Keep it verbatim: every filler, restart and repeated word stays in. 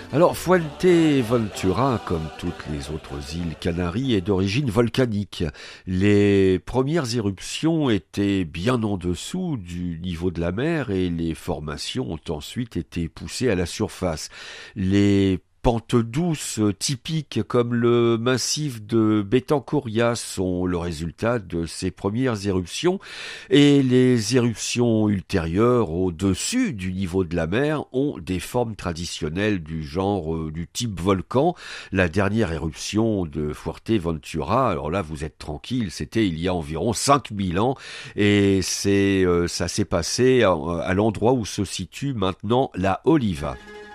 Alors, Fuerteventura, comme toutes les autres îles Canaries, est d'origine volcanique. Les premières éruptions étaient bien en dessous du niveau de la mer et les formations ont ensuite été poussées à la surface. Les pentes douces typiques comme le massif de Bétancoria sont le résultat de ces premières éruptions et les éruptions ultérieures au-dessus du niveau de la mer ont des formes traditionnelles du genre euh, du type volcan. La dernière éruption de Fuerteventura, alors là vous êtes tranquille, c'était il y a environ cinq mille ans et c'est euh, ça s'est passé à, à l'endroit où se situe maintenant la Oliva.